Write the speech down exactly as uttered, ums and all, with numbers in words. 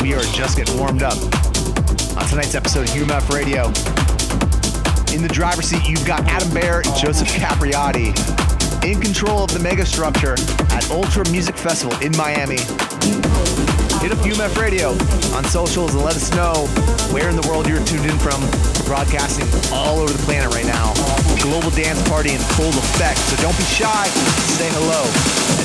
we are just getting warmed up on tonight's episode of U M F Radio. In the driver's seat, you've got Adam Bear and Joseph Capriati in control of the mega structure at Ultra Music Festival in Miami. Hit up U M F Radio on socials and let us know where in the world you're tuned in from. We're broadcasting all over the planet right now. Global dance party in full effect, so don't be shy. Say hello.